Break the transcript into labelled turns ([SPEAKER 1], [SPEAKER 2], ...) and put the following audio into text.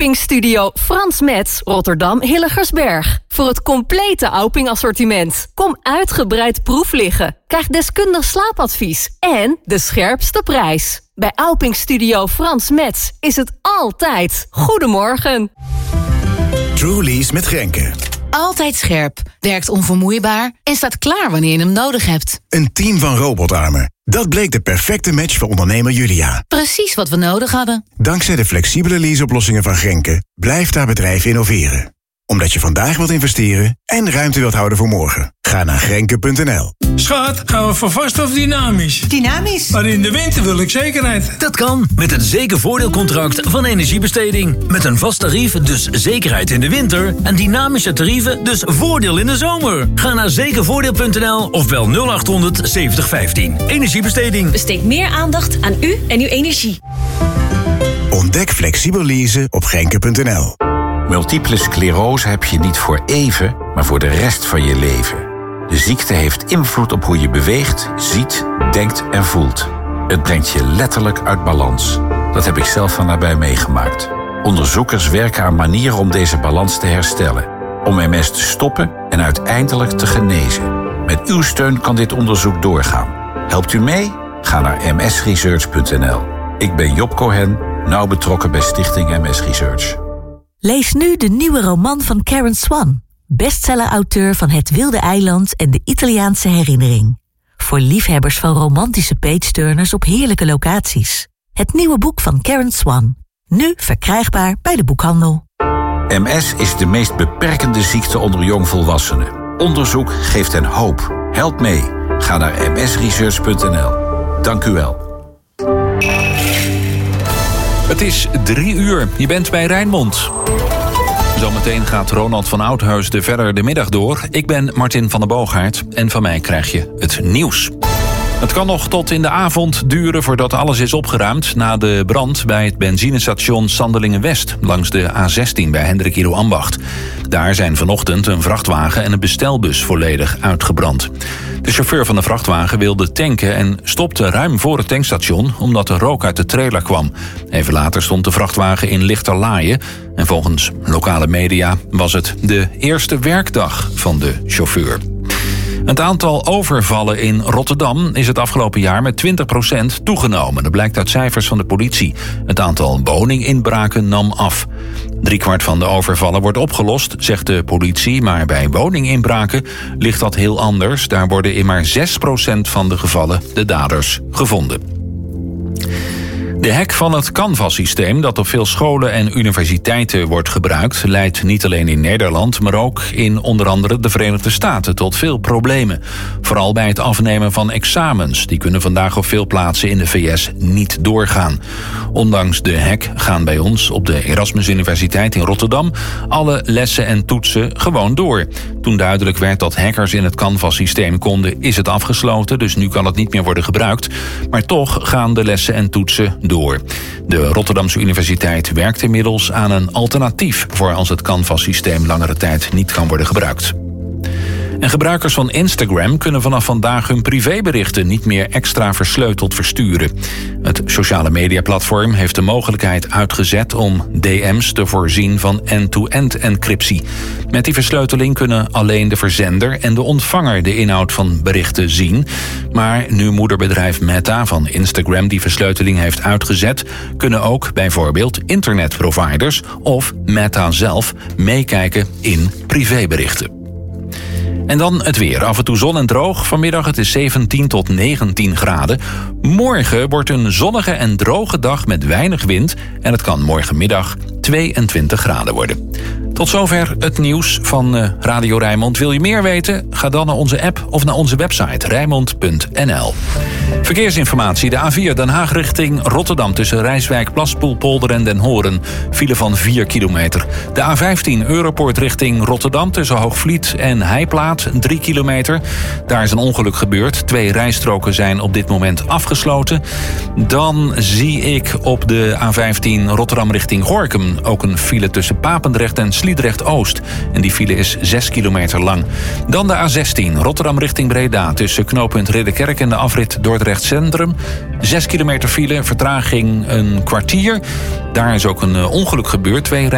[SPEAKER 1] Auping Studio Frans Metz, Rotterdam Hilligersberg. Voor het complete Auping assortiment. Kom uitgebreid proef liggen. Krijg deskundig slaapadvies en de scherpste prijs. Bij Auping Studio Frans Metz is het altijd goedemorgen.
[SPEAKER 2] Truly's met Grenke.
[SPEAKER 3] Altijd scherp, werkt onvermoeibaar en staat klaar wanneer je hem nodig hebt.
[SPEAKER 2] Een team van robotarmen. Dat bleek de perfecte match voor ondernemer Julia.
[SPEAKER 3] Precies wat we nodig hadden.
[SPEAKER 2] Dankzij de flexibele leaseoplossingen van Grenke blijft haar bedrijf innoveren. Omdat je vandaag wilt investeren en ruimte wilt houden voor morgen. Ga naar Grenke.nl.
[SPEAKER 4] Schat, gaan we voor vast of dynamisch?
[SPEAKER 5] Dynamisch.
[SPEAKER 4] Maar in de winter wil ik zekerheid.
[SPEAKER 6] Dat kan met het zekervoordeelcontract van Energiebesteding. Met een vast tarief, dus zekerheid in de winter. En dynamische tarieven, dus voordeel in de zomer. Ga naar zekervoordeel.nl of bel 0800 7015. Energiebesteding.
[SPEAKER 7] Besteed meer aandacht aan u en uw energie.
[SPEAKER 2] Ontdek flexibel leasen op Grenke.nl.
[SPEAKER 8] Multiple sclerose heb je niet voor even, maar voor de rest van je leven. De ziekte heeft invloed op hoe je beweegt, ziet, denkt en voelt. Het brengt je letterlijk uit balans. Dat heb ik zelf van nabij meegemaakt. Onderzoekers werken aan manieren om deze balans te herstellen. Om MS te stoppen en uiteindelijk te genezen. Met uw steun kan dit onderzoek doorgaan. Helpt u mee? Ga naar msresearch.nl. Ik ben Job Cohen, nauw betrokken bij Stichting MS Research.
[SPEAKER 9] Lees nu de nieuwe roman van Karen Swan, bestseller-auteur van Het Wilde Eiland en de Italiaanse Herinnering. Voor liefhebbers van romantische page-turners op heerlijke locaties. Het nieuwe boek van Karen Swan, nu verkrijgbaar bij de boekhandel.
[SPEAKER 8] MS is de meest beperkende ziekte onder jongvolwassenen. Onderzoek geeft hen hoop. Help mee. Ga naar msresearch.nl. Dank u wel.
[SPEAKER 10] Het is 3 uur. Je bent bij Rijnmond. Zometeen gaat Ronald van Oudheusden verder de middag door. Ik ben Martin van der Boogaard en van mij krijg je het nieuws. Het kan nog tot in de avond duren voordat alles is opgeruimd na de brand bij het benzinestation Sandelingen-West langs de A16 bij Hendrik Ido Ambacht. Daar zijn vanochtend een vrachtwagen en een bestelbus volledig uitgebrand. De chauffeur van de vrachtwagen wilde tanken en stopte ruim voor het tankstation omdat er rook uit de trailer kwam. Even later stond de vrachtwagen in Lichterlaaien en volgens lokale media was het de eerste werkdag van de chauffeur. Het aantal overvallen in Rotterdam is het afgelopen jaar met 20% toegenomen. Dat blijkt uit cijfers van de politie. Het aantal woninginbraken nam af. 3/4 van de overvallen wordt opgelost, zegt de politie. Maar bij woninginbraken ligt dat heel anders. Daar worden in maar 6% van de gevallen de daders gevonden. De hack van het Canvas-systeem dat op veel scholen en universiteiten wordt gebruikt leidt niet alleen in Nederland, maar ook in onder andere de Verenigde Staten tot veel problemen. Vooral bij het afnemen van examens. Die kunnen vandaag op veel plaatsen in de VS niet doorgaan. Ondanks de hack gaan bij ons op de Erasmus Universiteit in Rotterdam alle lessen en toetsen gewoon door. Toen duidelijk werd dat hackers in het Canvas-systeem konden, is het afgesloten, dus nu kan het niet meer worden gebruikt. Maar toch gaan de lessen en toetsen door. De Rotterdamse Universiteit werkt inmiddels aan een alternatief voor als het Canvas-systeem langere tijd niet kan worden gebruikt. En gebruikers van Instagram kunnen vanaf vandaag hun privéberichten niet meer extra versleuteld versturen. Het sociale mediaplatform heeft de mogelijkheid uitgezet om DM's te voorzien van end-to-end encryptie. Met die versleuteling kunnen alleen de verzender en de ontvanger de inhoud van berichten zien. Maar nu moederbedrijf Meta van Instagram die versleuteling heeft uitgezet, kunnen ook bijvoorbeeld internetproviders of Meta zelf meekijken in privéberichten. En dan het weer. Af en toe zon en droog. Vanmiddag het is 17 tot 19 graden. Morgen wordt een zonnige en droge dag met weinig wind. En het kan morgenmiddag 22 graden worden. Tot zover het nieuws van Radio Rijnmond. Wil je meer weten? Ga dan naar onze app of naar onze website rijnmond.nl. Verkeersinformatie. De A4 Den Haag richting Rotterdam tussen Rijswijk, Plaspoel, Polder en Den Horen. File van 4 kilometer. De A15 Europoort richting Rotterdam tussen Hoogvliet en Heiplaat 3 kilometer. Daar is een ongeluk gebeurd. 2 rijstroken zijn op dit moment afgesloten. Dan zie ik op de A15 Rotterdam richting Gorinchem ook een file tussen Papendrecht en Sliedrecht-Oost. En die file is 6 kilometer lang. Dan de A16 Rotterdam richting Breda tussen knooppunt Ridderkerk en de afrit Dordrecht Centrum. 6 kilometer file, vertraging een kwartier. Daar is ook een ongeluk gebeurd. 2